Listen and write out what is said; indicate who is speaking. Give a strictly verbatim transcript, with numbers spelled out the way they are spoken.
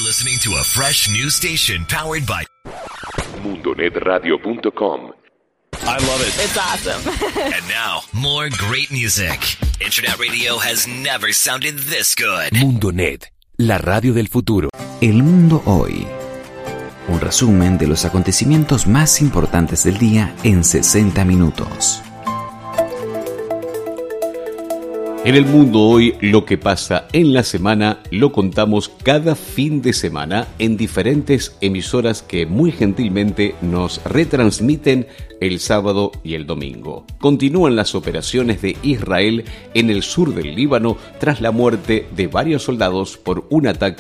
Speaker 1: listening to a fresh new station powered by
Speaker 2: mundo net radio punto com.
Speaker 3: I love it.
Speaker 4: It's awesome.
Speaker 1: And now, more great music. Internet radio has never sounded this good.
Speaker 5: Mundonet, la radio del futuro. El mundo hoy. Un resumen de los acontecimientos más importantes del día en sesenta minutos.
Speaker 6: En el mundo hoy, lo que pasa en la semana lo contamos cada fin de semana en diferentes emisoras que muy gentilmente nos retransmiten el sábado y el domingo. Continúan las operaciones de Israel en el sur del Líbano tras la muerte de varios soldados por un ataque